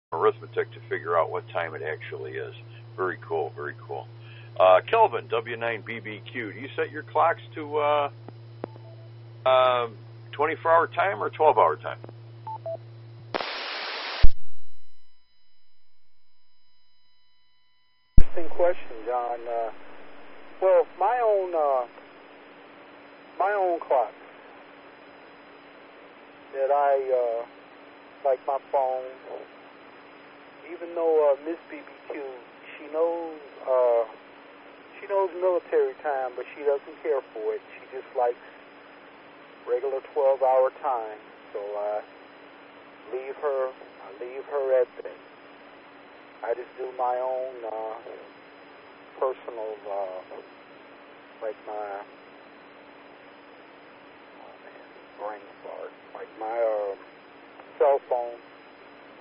arithmetic to figure out what time it actually is. Very cool, very cool. Kelvin, W9BBQ, do you set your clocks to 24-hour time or 12-hour time? Interesting question, John. Well, my own clock that I like my phone. Even though Miss BBQ, she knows military time, but she doesn't care for it. She just likes regular 12-hour time. So I leave her at that. I just do my own personal, like my brain fart, like my cell phone.